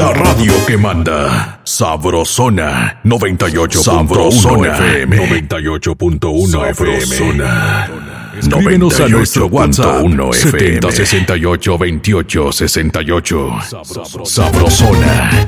La radio que manda. Sabrosona 98.1 FM. 98.1 FM. Escríbenos a nuestro WhatsApp 7068 2868. Sabrosona